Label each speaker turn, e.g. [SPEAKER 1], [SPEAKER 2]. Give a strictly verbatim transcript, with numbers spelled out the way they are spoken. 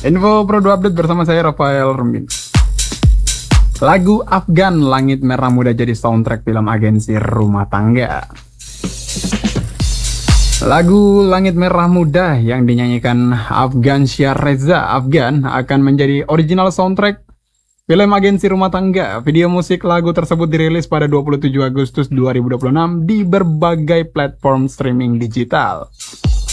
[SPEAKER 1] Info Pro dua Update bersama saya Rafael Rumbin. Lagu Afgan Langit Merah Muda jadi soundtrack film Agensi Rumah Tangga. Lagu Langit Merah Muda yang dinyanyikan Afgan Syah Reza Afgan akan menjadi original soundtrack film Agensi Rumah Tangga. Video musik lagu tersebut dirilis pada dua puluh tujuh Agustus dua ribu dua puluh enam di berbagai platform streaming digital.